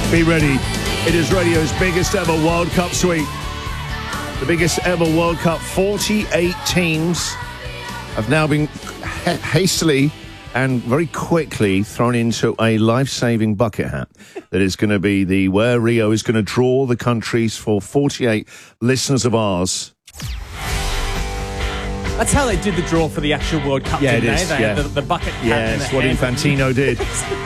Be ready. It is radio's biggest ever World Cup sweep. The biggest ever World Cup. 48 teams have now been hastily and very quickly thrown into a life-saving bucket hat that is going to be where Rio is going to draw the countries for 48 listeners of ours. That's how they did the draw for the actual World Cup, didn't they? They had the bucket cap in Yes, the what hand. Infantino did.